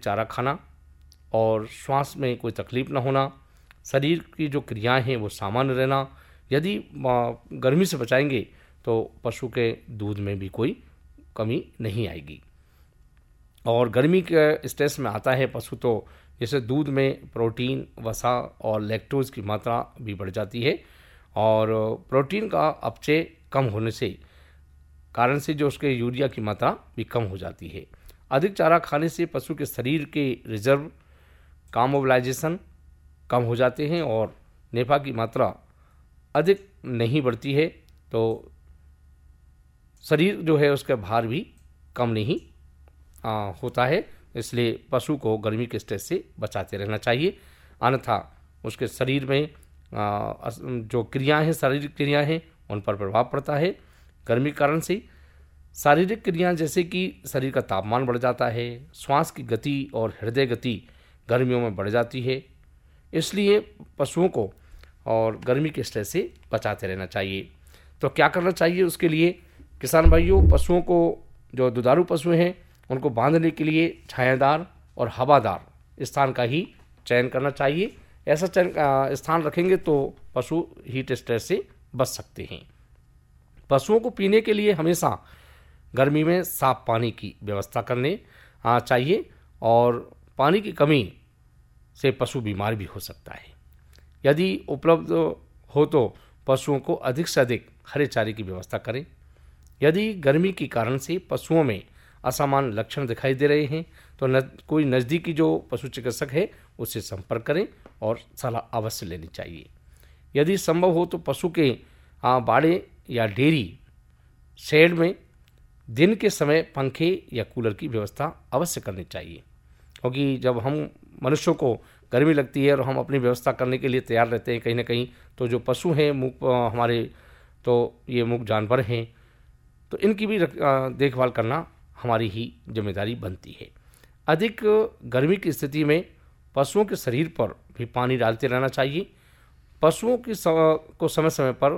चारा खाना और श्वास में कोई तकलीफ न होना, शरीर की जो क्रियाएं हैं वो सामान्य रहना। यदि गर्मी से बचाएंगे तो पशु के दूध में भी कोई कमी नहीं आएगी। और गर्मी के स्ट्रेस में आता है पशु तो जैसे दूध में प्रोटीन, वसा और लैक्टोज की मात्रा भी बढ़ जाती है और प्रोटीन का अपचय कम होने से कारण से जो उसके यूरिया की मात्रा भी कम हो जाती है। अधिक चारा खाने से पशु के शरीर के रिजर्व का मोबिलाइजेशन कम हो जाते हैं और नेफा की मात्रा अधिक नहीं बढ़ती है, तो शरीर जो है उसका भार भी कम नहीं होता है। इसलिए पशु को गर्मी के स्ट्रेस से बचाते रहना चाहिए, अन्यथा उसके शरीर में जो क्रियाएं हैं, शारीरिक क्रियाएं हैं, उन पर प्रभाव पड़ता है। गर्मी के कारण से शारीरिक क्रियाएं जैसे कि शरीर का तापमान बढ़ जाता है, श्वास की गति और हृदय गति गर्मियों में बढ़ जाती है। इसलिए पशुओं को और गर्मी के स्ट्रेस से बचाते रहना चाहिए। तो क्या करना चाहिए उसके लिए किसान भाइयों, पशुओं को जो दुधारू पशु हैं उनको बांधने के लिए छायादार और हवादार स्थान का ही चयन करना चाहिए। ऐसा स्थान रखेंगे तो पशु हीट स्ट्रेस से बच सकते हैं। पशुओं को पीने के लिए हमेशा गर्मी में साफ पानी की व्यवस्था करने चाहिए और पानी की कमी से पशु बीमार भी हो सकता है। यदि उपलब्ध हो तो पशुओं को अधिक से अधिक हरे चारे की व्यवस्था करें। यदि गर्मी के कारण से पशुओं में असामान्य लक्षण दिखाई दे रहे हैं तो कोई नज़दीकी जो पशु चिकित्सक है उससे संपर्क करें और सलाह अवश्य लेनी चाहिए। यदि संभव हो तो पशु के बाड़े या डेयरी शेड में दिन के समय पंखे या कूलर की व्यवस्था अवश्य करनी चाहिए, क्योंकि जब हम मनुष्यों को गर्मी लगती है और हम अपनी व्यवस्था करने के लिए तैयार रहते हैं कहीं ना कहीं, तो जो पशु हैं हमारे, तो ये मूक जानवर हैं, तो इनकी भी देखभाल करना हमारी ही जिम्मेदारी बनती है। अधिक गर्मी की स्थिति में पशुओं के शरीर पर भी पानी डालते रहना चाहिए। पशुओं को समय समय पर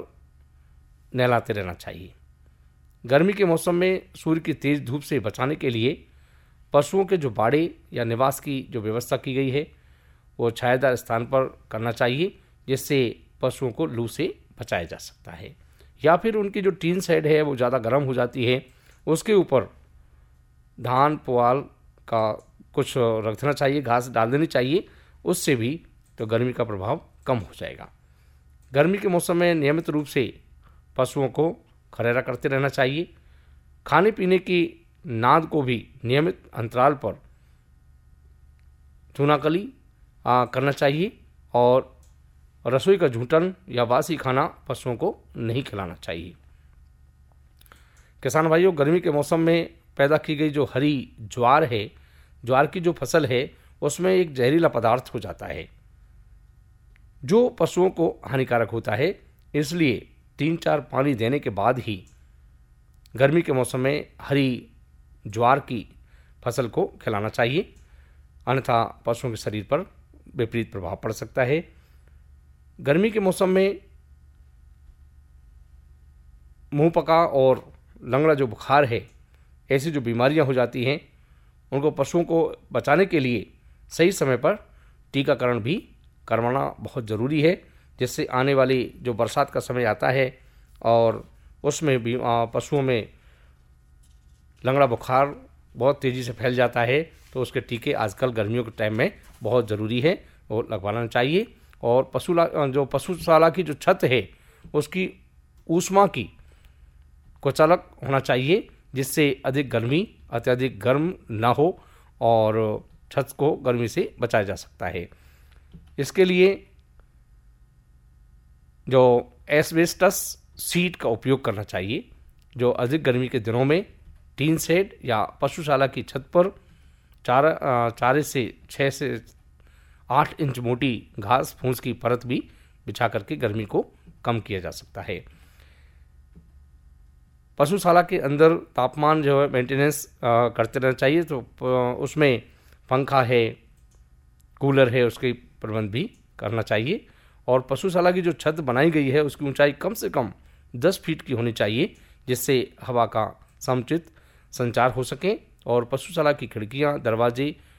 नहलाते रहना चाहिए। गर्मी के मौसम में सूर्य की तेज धूप से बचाने के लिए पशुओं के जो बाड़े या निवास की जो व्यवस्था की गई है वो छायादार स्थान पर करना चाहिए, जिससे पशुओं को लू से बचाया जा सकता है। या फिर उनकी जो टीन शेड है वो ज़्यादा गर्म हो जाती है, उसके ऊपर धान पुआल का कुछ रख देना चाहिए, घास डाल देनी चाहिए, उससे भी तो गर्मी का प्रभाव कम हो जाएगा। गर्मी के मौसम में नियमित रूप से पशुओं को खरेरा करते रहना चाहिए। खाने पीने की नाद को भी नियमित अंतराल पर चूनाकली करना चाहिए और रसोई का झूठन या बासी खाना पशुओं को नहीं खिलाना चाहिए। किसान भाइयों, गर्मी के मौसम में पैदा की गई जो हरी ज्वार है, ज्वार की जो फसल है उसमें एक जहरीला पदार्थ हो जाता है जो पशुओं को हानिकारक होता है। इसलिए 3-4 पानी देने के बाद ही गर्मी के मौसम में हरी ज्वार की फसल को खिलाना चाहिए, अन्यथा पशुओं के शरीर पर विपरीत प्रभाव पड़ सकता है। गर्मी के मौसम में मुंह पका और लंगड़ा जो बुखार है, ऐसी जो बीमारियां हो जाती हैं, उनको पशुओं को बचाने के लिए सही समय पर टीकाकरण भी करवाना बहुत ज़रूरी है, जिससे आने वाली जो बरसात का समय आता है और उसमें भी पशुओं में लंगड़ा बुखार बहुत तेज़ी से फैल जाता है, तो उसके टीके आजकल गर्मियों के टाइम में बहुत ज़रूरी है, वो लगवाना चाहिए। और पशुशाला की जो छत है उसकी ऊष्मा की कुचालक होना चाहिए, जिससे अधिक गर्मी अत्यधिक गर्म ना हो और छत को गर्मी से बचाया जा सकता है। इसके लिए जो एस्बेस्टस शीट का उपयोग करना चाहिए, जो अधिक गर्मी के दिनों में टीन शेड या पशुशाला की छत पर 4 से 6 से 8 इंच मोटी घास फूस की परत भी बिछा करके गर्मी को कम किया जा सकता है। पशुशाला के अंदर तापमान जो है मेंटेनेंस करते रहना चाहिए, तो उसमें पंखा है, कूलर है, उसके प्रबंध भी करना चाहिए। और पशुशाला की जो छत बनाई गई है उसकी ऊंचाई कम से कम 10 फीट की होनी चाहिए, जिससे हवा का समुचित संचार हो सके और पशुशाला की खिड़कियां, दरवाजे